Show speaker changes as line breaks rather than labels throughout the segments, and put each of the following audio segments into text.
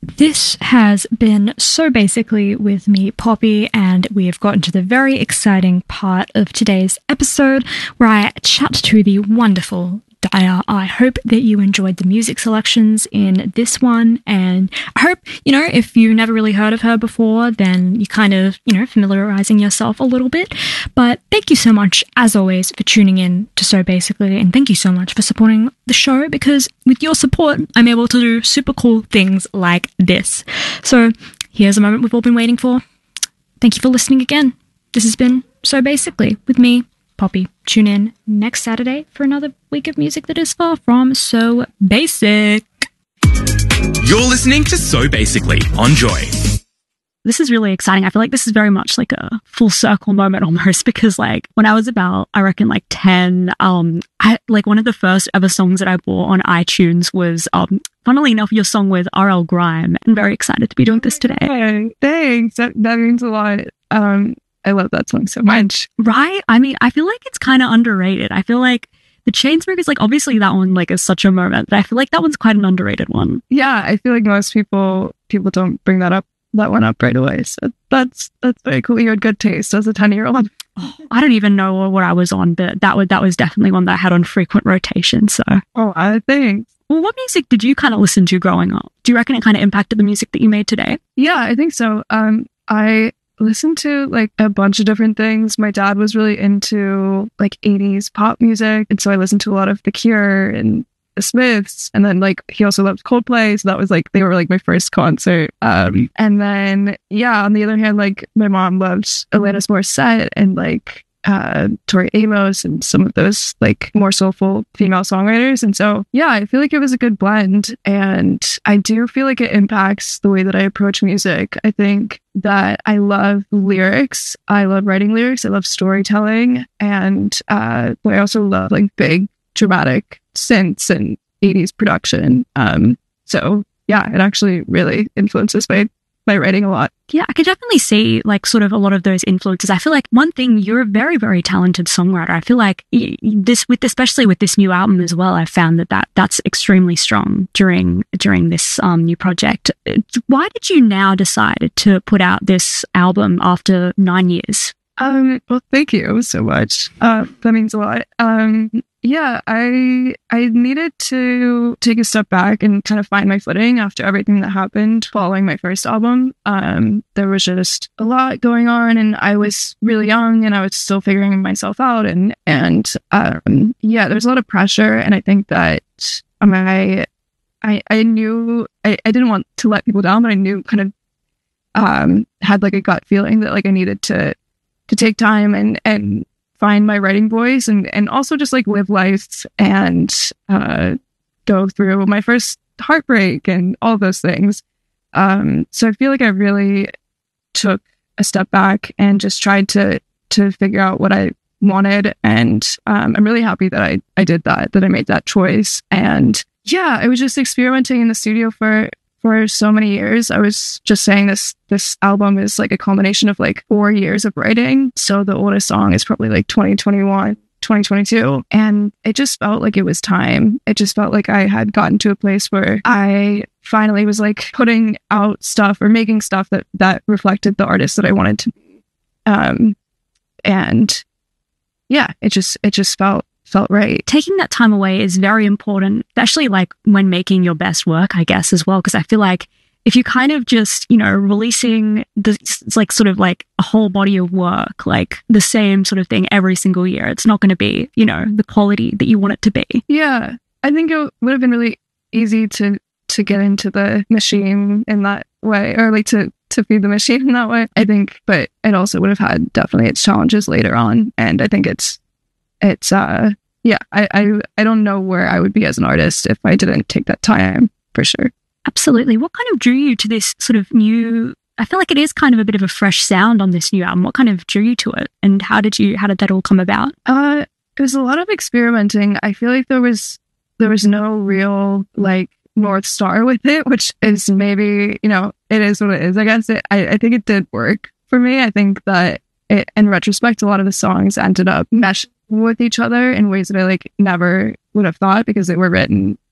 This has been So Basically with me, Poppy, and we have gotten to the very exciting part of today's episode where I chat to the wonderful Daya. I hope that you enjoyed the music selections in this one, and I hope, if you never really heard of her before, then you kind of, familiarizing yourself a little bit. But thank you so much, as always, for tuning in to So Basically, and thank you so much for supporting the show, because with your support, I'm able to do super cool things like this. So here's a moment we've all been waiting for. Thank you for listening again. This has been So Basically with me, Poppy. Tune in next Saturday for another week of music that is far from so basic.
You're listening to So Basically on Joy.
This is really exciting. I feel like this is very much like a full circle moment almost, because when I was about, I reckon 10, one of the first ever songs that I bought on iTunes was, funnily enough, your song with R.L. Grime. I'm very excited to be doing this today.
Hey, thanks. That means a lot. I love that song so much.
Right? I mean, I feel like it's kind of underrated. I feel like the Chainsmokers, obviously that one, is such a moment, but I feel like that one's quite an underrated one.
Yeah, I feel like most people don't bring that one up right away. So that's very cool. You had good taste as a 10-year-old.
Oh, I don't even know what I was on, but that was definitely one that I had on frequent rotation. So.
Oh, I think.
Well, what music did you kind of listen to growing up? Do you reckon it kind of impacted the music that you made today?
Yeah, I think so. I listened to a bunch of different things. My dad was really into 80s pop music, and so I listened to a lot of The Cure and The Smiths, and then he also loved Coldplay, so that was they were my first concert. And then on the other hand, my mom loved Alanis Morissette and Tori Amos and some of those more soulful female songwriters. And so I feel like it was a good blend, and I do feel like it impacts the way that I approach music. I think that I love lyrics. I love writing lyrics. I love storytelling, and I also love big dramatic synths and 80s production. So it actually really influences my writing a lot.
Yeah, I could definitely see sort of a lot of those influences. I feel like one thing, you're a very, very talented songwriter. I feel like especially with this new album as well, I found that's extremely strong during this new project. Why did you now decide to put out this album after 9 years?
Well, thank you so much. That means a lot. I needed to take a step back and kind of find my footing after everything that happened following my first album. There was just a lot going on, and I was really young, and I was still figuring myself out, and there's a lot of pressure, and I think that I knew I didn't want to let people down, but I knew kind of had a gut feeling that I needed to take time and find my writing voice, and also just live life and go through my first heartbreak and all those things. So I feel like I really took a step back and just tried to figure out what I wanted. And I'm really happy that I did that I made that choice. And I was just experimenting in the studio for so many years. I was just saying this album is a culmination of 4 years of writing. So the oldest song is probably 2021, 2022. And it just felt like it was time. It just felt like I had gotten to a place where I finally was putting out stuff or making stuff that reflected the artist that I wanted to be. It just felt right.
Taking that time away is very important, especially when making your best work, I guess, as well. Because I feel like if you kind of just, releasing a whole body of work, the same sort of thing every single year, it's not going to be, the quality that you want it to be.
Yeah. I think it would have been really easy to get into the machine in that way, or to feed the machine in that way, I think. But it also would have had definitely its challenges later on. And I think I don't know where I would be as an artist if I didn't take that time, for sure.
Absolutely. What kind of drew you to this sort of new, I feel like it is kind of a bit of a fresh sound on this new album. What kind of drew you to it, and how did that all come about?
It was a lot of experimenting. I feel like there was no real North Star with it, which is maybe, it is what it is. I guess I think it did work for me. I think that in retrospect, a lot of the songs ended up meshing with each other in ways that I never would have thought, because they were written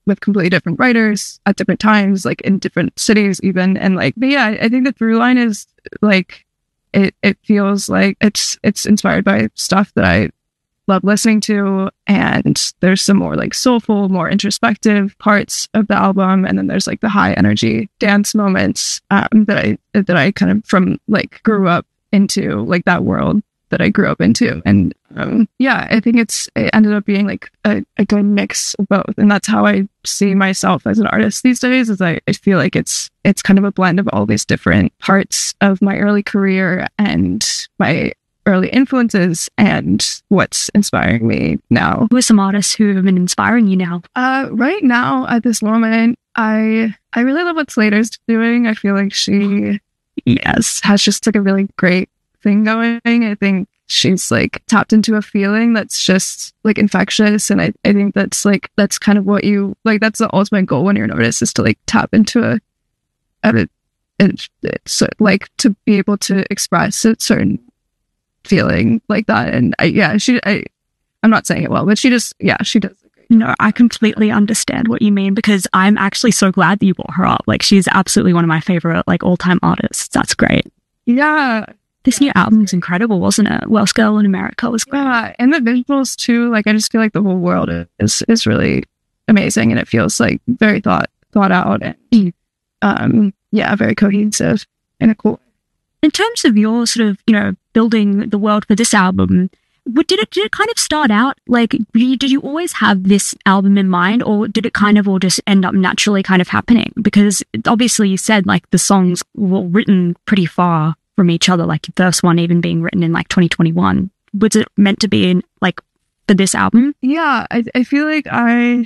with completely different writers at different times, like in different cities even. And like, but yeah, I think the through line is like, it feels like it's inspired by stuff that I love listening to. And there's some more like soulful, more introspective parts of the album. And then there's like the high energy dance moments that I kind of from like grew up into, like that world that I grew up into. And yeah, I think it ended up being like a good mix of both. And that's how I see myself as an artist these days, is I feel like it's kind of a blend of all these different parts of my early career and my early influences and what's inspiring me now.
Who are some artists who have been inspiring you now?
Right now, at this moment, I really love what Slater's doing. I feel like she has just like a really great thing going. I think she's like tapped into a feeling that's just like infectious, and I think that's kind of what you like. That's the ultimate goal when you're an artist, is to like tap into it's like to be able to express a certain feeling like that. And I'm not saying it well, but she does.
No, I completely understand what you mean, because I'm actually so glad that you brought her up. Like, she's absolutely one of my favorite like all-time artists. That's great.
Yeah.
This new album's incredible, wasn't it? Welsh Girl in America was great.
Yeah, and the visuals too. Like, I just feel like the whole world is really amazing, and it feels like very thought out and very cohesive in a cool way.
In terms of your sort of, building the world for this album, did it kind of start out like, did you always have this album in mind, or did it kind of all just end up naturally kind of happening? Because obviously you said like the songs were written pretty far from each other, like the first one even being written in like 2021. Was it meant to be in like for this album?
Yeah, I feel like I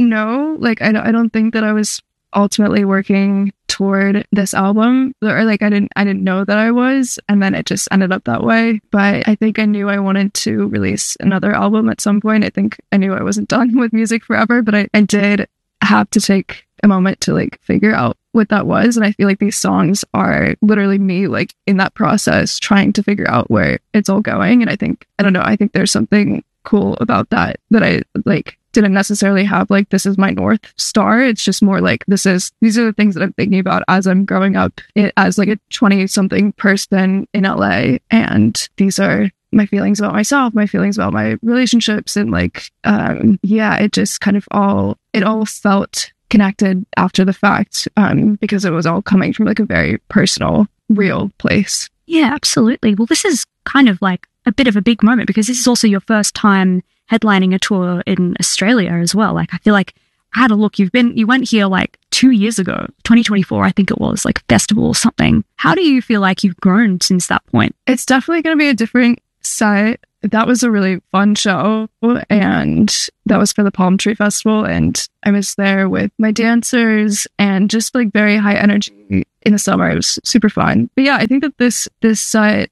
don't think that I was ultimately working toward this album, or like I didn't know that I was, and then it just ended up that way. But I think I knew I wanted to release another album at some point. I think I knew I wasn't done with music forever, but I did have to take a moment to like figure out what that was. And I feel like these songs are literally me like in that process trying to figure out where it's all going. And I think there's something cool about that I like didn't necessarily have like, this is my North Star. It's just more like, these are the things that I'm thinking about as I'm growing up as like a 20-something person in LA. And these are my feelings about myself, my feelings about my relationships. And like, it just kind of it all felt connected after the fact, because it was all coming from like a very personal, real place.
Yeah, absolutely. Well, this is kind of like a bit of a big moment, because this is also your first time headlining a tour in Australia as well. Like, I feel like I had a look. You went here like 2 years ago, 2024, I think it was, like festival or something. How do you feel like you've grown since that point?
It's definitely going to be a different set. That was a really fun show, and that was for the Palm Tree Festival, and I was there with my dancers and just like very high energy in the summer. It was super fun. But yeah, I think that this set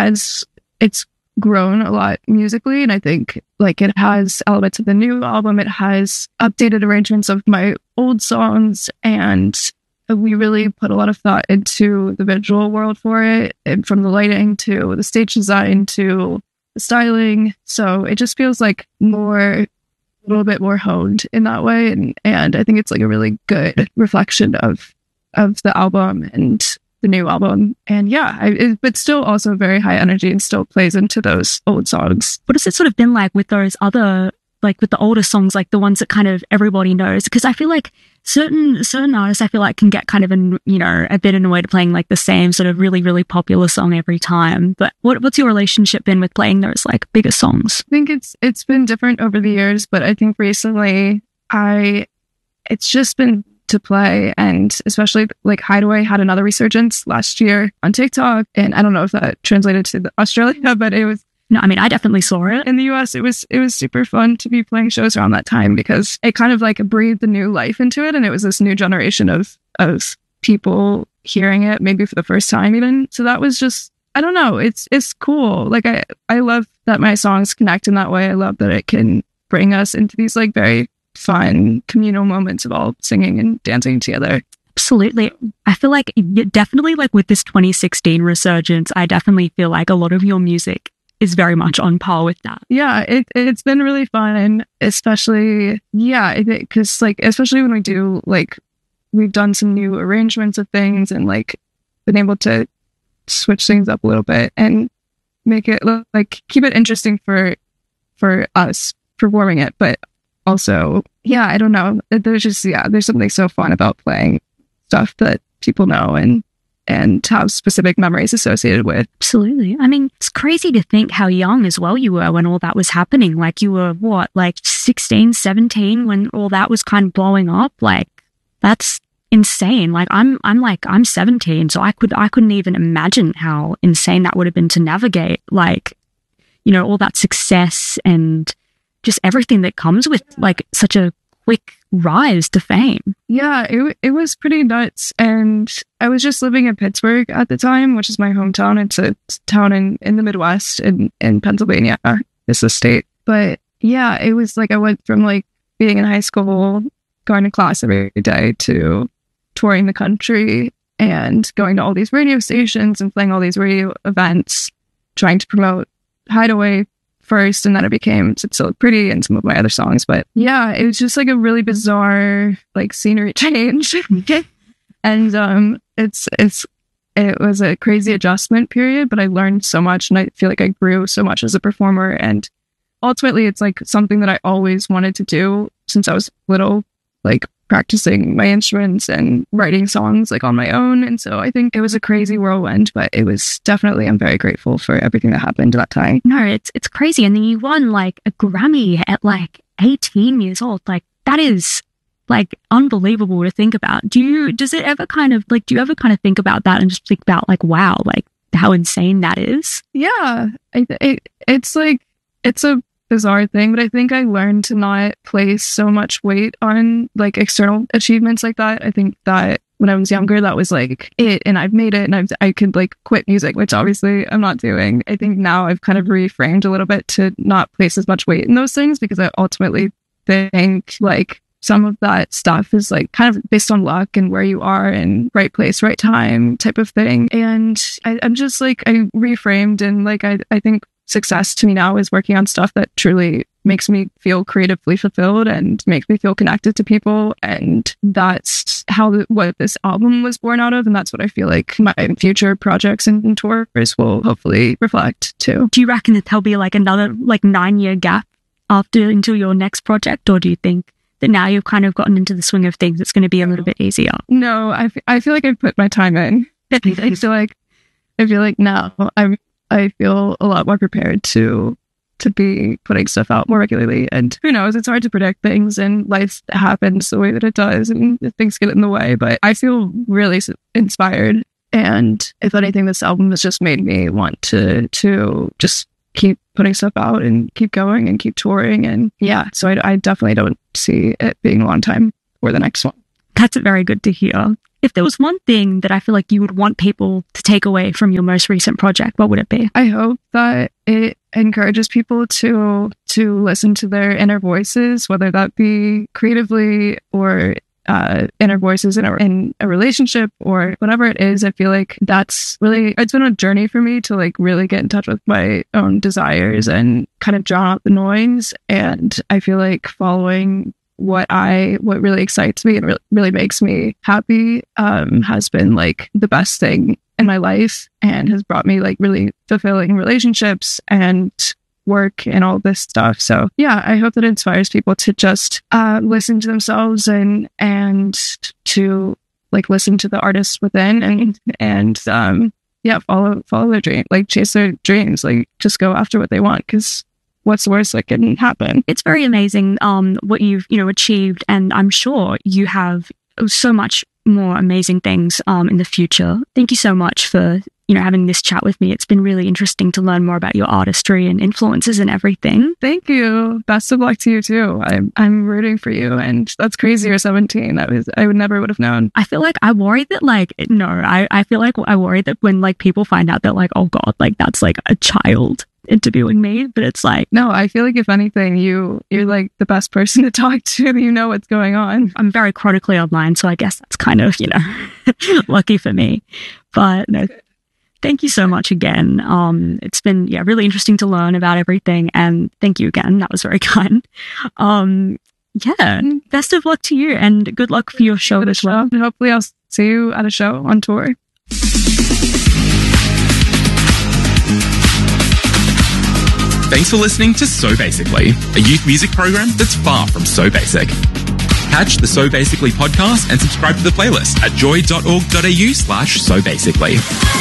it's grown a lot musically, and I think like it has elements of the new album. It has updated arrangements of my old songs, and we really put a lot of thought into the visual world for it, and from the lighting to the stage design to the styling. So it just feels like a little bit more honed in that way, and I think it's like a really good reflection of the album and the new album. And yeah, but still also very high energy and still plays into those old songs.
What has it sort of been like with those other, like with the older songs, like the ones that kind of everybody knows? Because I feel like certain artists, I feel like, can get kind of a bit annoyed playing like the same sort of really, really popular song every time. But what's your relationship been with playing those like bigger songs?
I think it's been different over the years, but I think recently it's just been to play, and especially like Hideaway had another resurgence last year on TikTok, and I don't know if that translated to Australia, but it was.
No, I mean, I definitely saw it.
In the US, it was super fun to be playing shows around that time, because it kind of like breathed a new life into it, and it was this new generation of people hearing it maybe for the first time even. So that was just, I don't know, it's cool. Like I love that my songs connect in that way. I love that it can bring us into these like very fun communal moments of all singing and dancing together.
Absolutely. I feel like definitely like with this 2016 resurgence, I definitely feel like a lot of your music is very much on par with that.
Yeah, it's been really fun, especially, because like, especially when we do, like, we've done some new arrangements of things and like been able to switch things up a little bit and make it look like, keep it interesting for us performing it, but also, I don't know, there's just, there's something so fun about playing stuff that people know and have specific memories associated with.
Absolutely. I mean, it's crazy to think how young as well you were when all that was happening. Like, you were what, like 16, 17 when all that was kind of blowing up? Like, that's insane. Like, I'm 17, so I couldn't even imagine how insane that would have been to navigate, like, you know, all that success and just everything that comes with like such a quick rise to fame.
Yeah, it was pretty nuts. And I was just living in Pittsburgh at the time, which is my hometown. It's a town in the Midwest in Pennsylvania. It's a state. But yeah, it was like I went from like being in high school, going to class every day, to touring the country and going to all these radio stations and playing all these radio events, trying to promote Hideaway first, and then it became It's So Pretty and some of my other songs. But yeah, it was just like a really bizarre like scenery change. And it was a crazy adjustment period, but I learned so much and I feel like I grew so much as a performer. And ultimately it's like something that I always wanted to do since I was little, like practicing my instruments and writing songs like on my own. And so I think it was a crazy whirlwind, but it was definitely, I'm very grateful for everything that happened at that time.
No, it's crazy. And then you won like a Grammy at like 18 years old. Like, that is like unbelievable to think about. Do you ever kind of think about that and just think about like, wow, like how insane that is?
Yeah, it's like, it's a bizarre thing, but I think I learned to not place so much weight on like external achievements like that. I think that when I was younger, that was like it, and I've made it, and I could like quit music, which obviously I'm not doing. I think now I've kind of reframed a little bit to not place as much weight in those things, because I ultimately think like some of that stuff is like kind of based on luck and where you are and right place, right time type of thing. And I'm just like, I reframed, and like I think success to me now is working on stuff that truly makes me feel creatively fulfilled and makes me feel connected to people. And that's what this album was born out of. And that's what I feel like my future projects and tours will hopefully reflect too.
Do you reckon that there'll be like another like 9-year gap until your next project? Or do you think that now you've kind of gotten into the swing of things, it's going to be a little bit easier?
No, I feel like I've put my time in. I feel like now I feel a lot more prepared to be putting stuff out more regularly. And who knows, it's hard to predict things, and life happens the way that it does, and things get in the way. But I feel really inspired. And if anything, this album has just made me want to just keep putting stuff out and keep going and keep touring. And yeah, so I definitely don't see it being a long time for the next one.
That's very good to hear. If there was one thing that I feel like you would want people to take away from your most recent project, what would it be?
I hope that it encourages people to listen to their inner voices, whether that be creatively or inner voices in a relationship or whatever it is. I feel like it's been a journey for me to like really get in touch with my own desires and kind of drown out the noise. And I feel like following what really excites me and really makes me happy has been like the best thing in my life, and has brought me like really fulfilling relationships and work and all this stuff. So yeah, I hope that it inspires people to just listen to themselves and to like listen to the artists within and follow their dream, like chase their dreams, like just go after what they want, because what's the worst that can happen?
It's very amazing what you've achieved, and I'm sure you have so much more amazing things in the future. Thank you so much for having this chat with me. It's been really interesting to learn more about your artistry and influences and everything.
Thank you. Best of luck to you too. I'm rooting for you, and that's crazy. You're 17. I would never have known.
I feel like I worry that I feel like I worry that when like people find out that like, oh God, like that's like a child interviewing me, but it's like,
no, I feel like if anything, you're like the best person to talk to. You know what's going on.
I'm very chronically online, so I guess that's kind of lucky for me. But no, thank you so much again. It's been really interesting to learn about everything, and thank you again. That was very kind. Best of luck to you, and good luck for your show as well.
Hopefully I'll see you at a show on tour.
Thanks for listening to So Basically, a youth music program that's far from so basic. Catch the So Basically podcast and subscribe to the playlist at joy.org.au/sobasically.